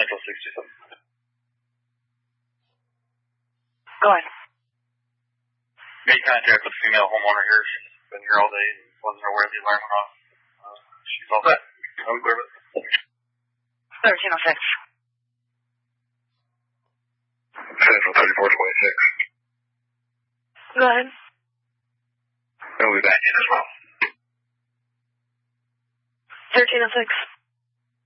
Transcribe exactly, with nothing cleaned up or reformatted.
Central sixty-seven. Go ahead. Made contact with a female homeowner here. She's been here all day and wasn't aware the alarm went off. Uh, she's all set. I'm clear with it. thirteen oh six. Central thirty-four twenty-six. Go ahead. We'll be back in as well. thirteen oh six.